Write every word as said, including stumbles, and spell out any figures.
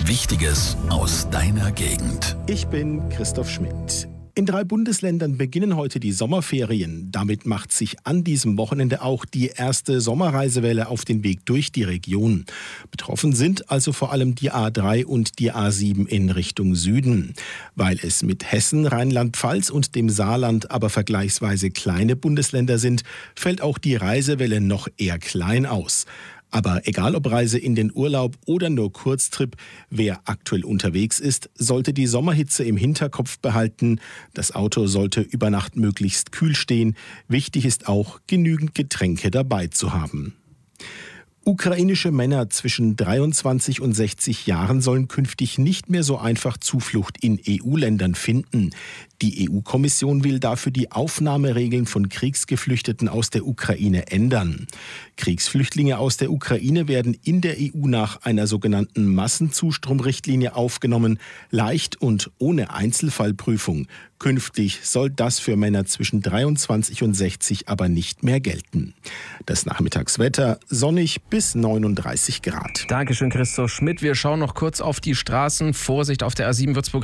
Wichtiges aus deiner Gegend. Ich bin Christoph Schmidt. In drei Bundesländern beginnen heute die Sommerferien. Damit macht sich an diesem Wochenende auch die erste Sommerreisewelle auf den Weg durch die Region. Betroffen sind also vor allem die A drei und die A sieben in Richtung Süden. Weil es mit Hessen, Rheinland-Pfalz und dem Saarland aber vergleichsweise kleine Bundesländer sind, fällt auch die Reisewelle noch eher klein aus. Aber egal ob Reise in den Urlaub oder nur Kurztrip, wer aktuell unterwegs ist, sollte die Sommerhitze im Hinterkopf behalten. Das Auto sollte über Nacht möglichst kühl stehen. Wichtig ist auch, genügend Getränke dabei zu haben. Ukrainische Männer zwischen dreiundzwanzig und sechzig Jahren sollen künftig nicht mehr so einfach Zuflucht in E U-Ländern finden. Die E U-Kommission will dafür die Aufnahmeregeln von Kriegsgeflüchteten aus der Ukraine ändern. Kriegsflüchtlinge aus der Ukraine werden in der E U nach einer sogenannten Massenzustromrichtlinie aufgenommen, leicht und ohne Einzelfallprüfung. Künftig soll das für Männer zwischen dreiundzwanzig und sechzig aber nicht mehr gelten. Das Nachmittagswetter sonnig bis neununddreißig Grad. Dankeschön, Christoph Schmidt. Wir schauen noch kurz auf die Straßen. Vorsicht auf der A sieben Würzburg